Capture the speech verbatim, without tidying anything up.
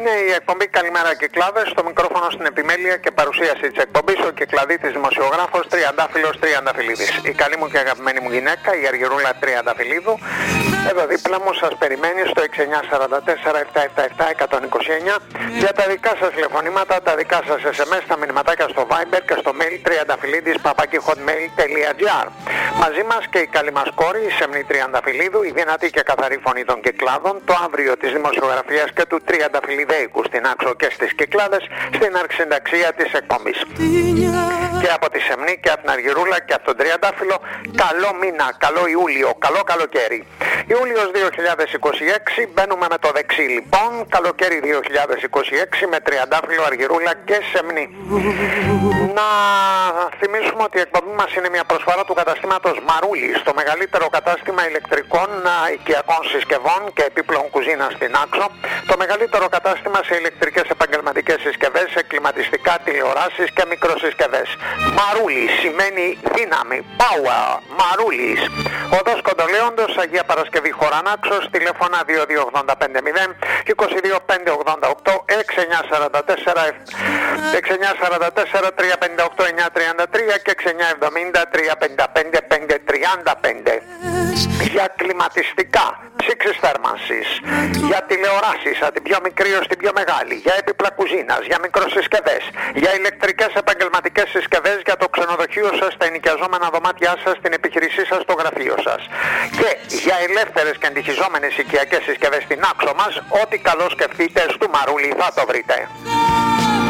Είναι η εκπομπή Καλημέρα Κυκλάδες, στο μικρόφωνο στην επιμέλεια και παρουσίαση της εκπομπής ο Κυκλαδίτης δημοσιογράφος Τριαντάφυλλος Τριανταφυλλίδης. Η καλή μου και αγαπημένη μου γυναίκα, η Αργυρούλα Τριανταφυλλίδου, εδώ δίπλα μου σας περιμένει στο έξι εννιά τέσσερα τέσσερα επτά επτά επτά εκατόν είκοσι εννιά για τα δικά σας τηλεφωνήματα, τα δικά σας ες εμ ες, τα μηνυματάκια στο Viber και στο mail τριανταφυλλίδης παπάκι hotmail τελεία τζι άρ. Μαζί μας και η καλή μας κόρη, η Σεμνή Τριανταφυλλίδου, η δυνατή και καθαρή φωνή των Κυκλάδων, το αύριο της δημοσιογραφίας και του Τριανταφυλλιδέικου στην Άξο και στις Κυκλάδες, στην αρχισυνταξία της εκπομπής. Και από τη Σεμνή και από την Αργυρούλα και από τον Τριαντάφυλλο, καλό μήνα, καλό Ιούλιο, καλό καλοκαίρι. Ιούλιος δύο χιλιάδες είκοσι έξι, μπαίνουμε με το δεξί λοιπόν, καλοκαίρι δύο χιλιάδες είκοσι έξι με Τριαντάφυλλο, Αργυρούλα και Σεμνή. Να θυμίσουμε ότι η εκπομπή μας είναι μια προσφορά του καταστήματος Μαρούλης, το μεγαλύτερο κατάστημα ηλεκτρικών, οικιακών συσκευών και επίπλων κουζίνα στην Άξο, το μεγαλύτερο κατάστημα σε ηλεκτρικές επαγγελματικές συσκευές, σε κλιματιστικά, τηλεοράσεις και μικροσυσκευές. Μαρούλης σημαίνει δύναμη, power, Μαρούλης. Οδός Κοντολέοντος, Αγία Παρασκευή Χωρανάξος, τηλέφωνα δύο δύο ογδόντα πέντε μηδέν είκοσι δύο πεντακόσια ογδόντα οκτώ έξι εννιά τέσσερα τέσσερα τρία πέντε οκτώ εννιά τριάντα τρία και έξι εννιά εβδομήντα τρία πενήντα πέντε πεντακόσια τριάντα πέντε. Για κλιματιστικά, ψήξεις θέρμανσης, για τηλεοράσεις, από την πιο μικρή ως την πιο μεγάλη, για έπιπλα κουζίνας, για μικροσυσκευές, για ηλεκτρικές επαγγελματικές συσκευές, για το ξενοδοχείο σας, τα ενοικιαζόμενα δωμάτια σας, την επιχειρήσή σας, το γραφείο σας. Και για ελεύθερες και αντιχιζόμενες οικιακές συσκευές στην Άξο μας, ό,τι καλό σκεφτείτε στο Μαρούλι θα το βρείτε.